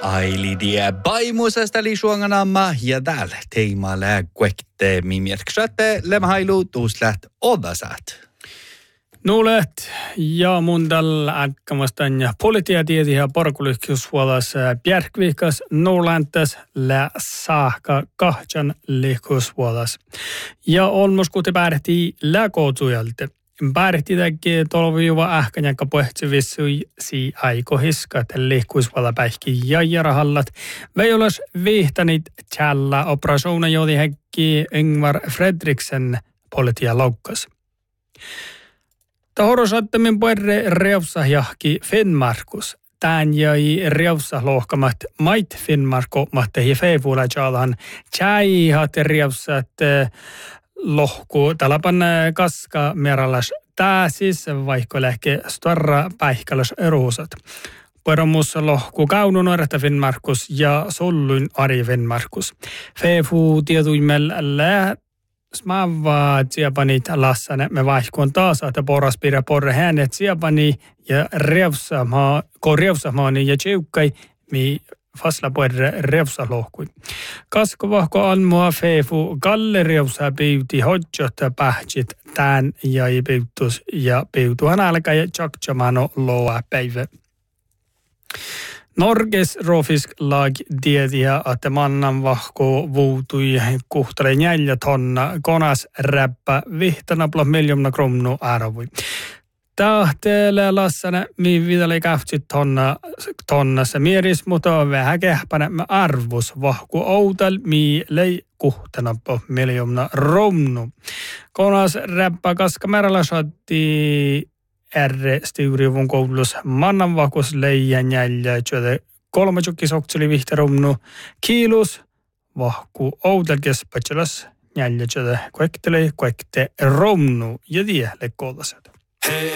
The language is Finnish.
Ailidia baimusesta lisuanganamma ja täällä teimalla kuekte mimierksätte lemhailu tuuslät odasat. Nuulet ja mun tällä äkkämästän ja politiatietiä parkulyhkyysvuodas Bjärkvikas nuulantas lä saakka kahtjan lyhkyysvuodas. Ja olmuskuti päähti läkootujalta. Päähti täkki tolviuva ähkänjakka pohtsivissui si aikohiska, että lyhkyysvuoda päihki jaijarahallat. Veijolas viihtanit tjällä operationer joodi häkki Ingvar Fredriksen politia loukkas. Tahorosattemin puerre reuvsa jahki Finnmarkus. Tän jäi reuvsa lohkamat mait Finnmarko mahti feivuula jalan. Tjäihat reuvsat lohku talapan kaska meralas. Tää siis vaikka lähke starra päihkäläs eruusat. Pueramus lohku kaunun orta Finnmarkus ja sollun ari Finnmarkus. Feivu tietuimel Smavaa tsiapanit lassane me vaihkoon taas, että porraspirja porre hänet tsiapani ja revsamaani ja tsiukkai mi fasla puerre revsalohkui. Kaskovahko almoa feifu galle revsa piuti hodjot pähtsit tän ja piutus ja piutuhan alkaa ja tjaktjamano loa päivä. Norges rofisk lag tietiä, että mannan vahko vuutui kuhtale 4 tonna konas räppä vihtana plus 1 miljoona kronor arvoi. Tähteellä lassana mi vidale kähtsit tonnassa mieris, mutta vähän kähpänä arvos vahko outal mi lei kuhtana plus 1 miljoona kronor. Konas räppä kaska märällä saatti R-Styrivun koulutus mannanvahkus leijan jäljä, että 3 sokseli vihtarumnu kiilus, vahku outelkespatselas jäljä, että kuekte romnu ja tielle kollaset.